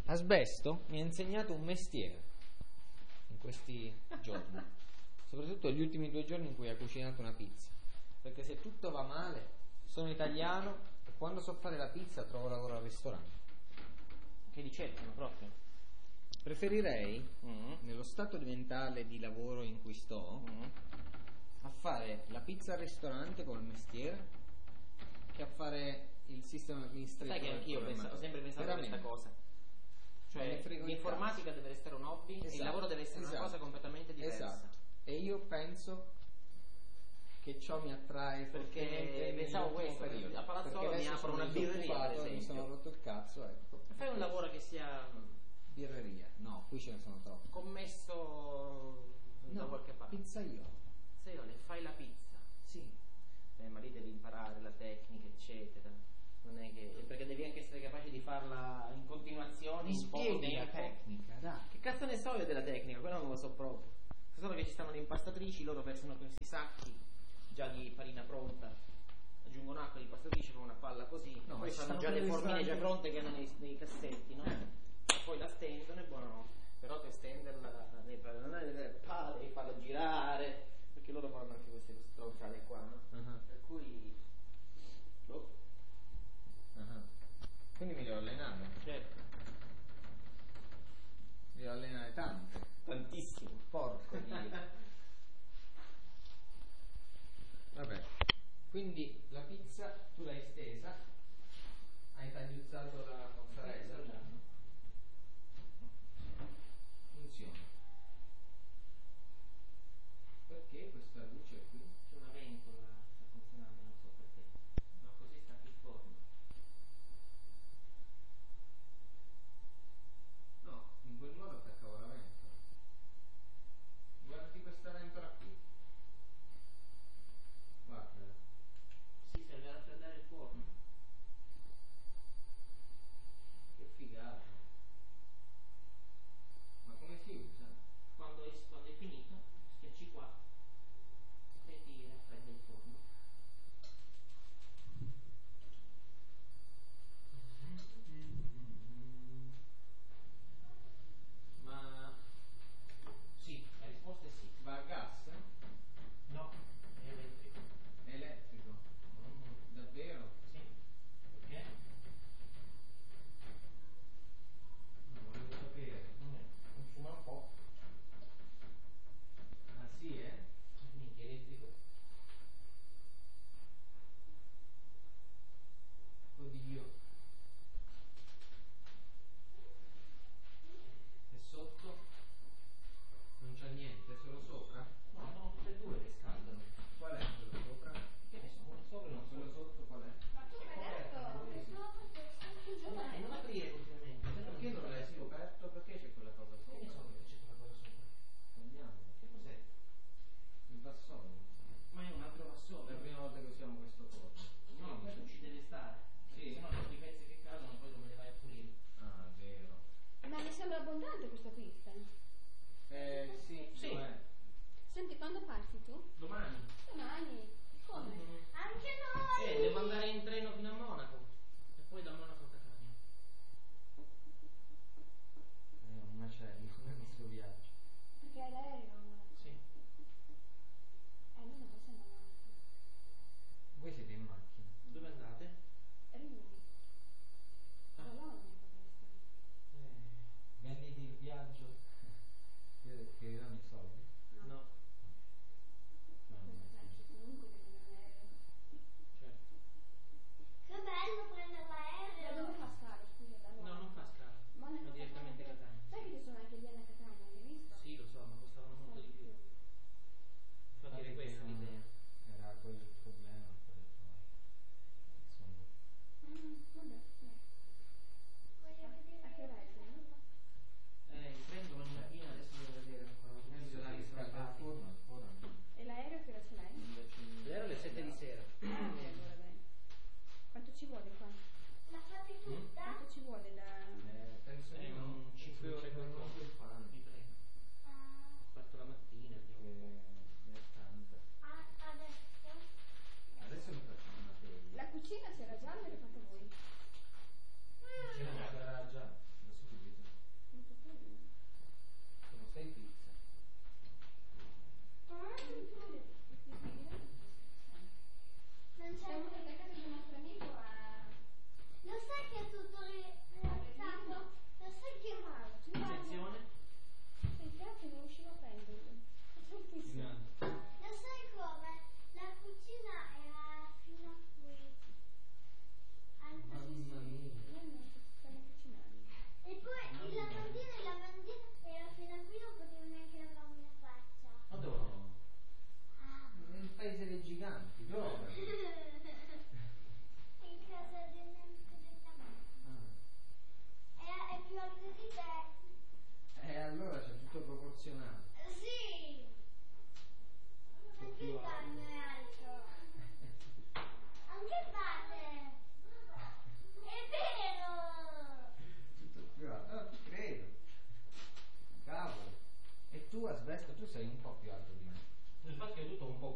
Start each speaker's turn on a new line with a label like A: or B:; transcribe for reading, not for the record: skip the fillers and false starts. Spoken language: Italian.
A: Asbesto mi ha insegnato un mestiere in questi giorni, soprattutto gli ultimi 2 giorni in cui ha cucinato una pizza, perché se tutto va male sono italiano e quando so fare la pizza trovo lavoro al ristorante.
B: Che li cercano proprio.
A: Preferirei, nello stato mentale di lavoro in cui sto, a fare la pizza al ristorante come mestiere che a fare il sistema amministrativo.
B: Sai che anch'io ho sempre pensato a questa cosa. Cioè l'informatica deve restare un hobby, esatto, e il lavoro deve essere una cosa completamente diversa.
A: Esatto. E io penso che ciò mi attrae
B: perché pensavo questo,
A: periodo.
B: A Palazzolo mi apro una birreria,
A: mi sono rotto il cazzo, ecco.
B: Fai un lavoro che sia
A: birreria. No, qui ce ne sono troppi.
B: Commesso da qualche parte.
A: Pizzaiolo.
B: Pizzaiolo, fai la pizza.
A: Sì.
B: Ma lì devi imparare la tecnica, eccetera. Non è che, perché devi anche essere capace di farla in continuazione.
A: Mi spieghi la tecnica, dai.
B: Che cazzo ne so io della tecnica? Quello non lo so proprio. So solo che ci stanno le impastatrici, loro versano questi sacchi già di farina pronta, aggiungono acqua, l'impastatrice fa una palla così,
A: no,
B: poi fanno già le formine già pronte che hanno nei cassetti, no? Poi la stendono e buono, però per stenderla devi farla girare, perché loro fanno anche queste stronzate qua, no? Per cui
A: quindi mi devo allenare.
B: Certo.
A: Mi devo allenare tanto.
B: Tantissimo.
A: Porco Dio. Vabbè. Quindi la pizza tu l'hai stesa, hai tagliuzzato la mozzarella. Funziona. Perché questa luce qui?
B: C'è una ventola, sta funzionando, non so perché. Ma così sta più forno.
A: No, in quel modo attaccavo la ventola. Guardi questa ventola qui. Guarda.
B: Sì, serve a raffreddare il forno.
A: Che figata. Ma come si usa?
B: Quando è finito, schiacci qua e ti raffredda il forno.
A: sei un po' più alto di me.
C: Infatti è tutto un po'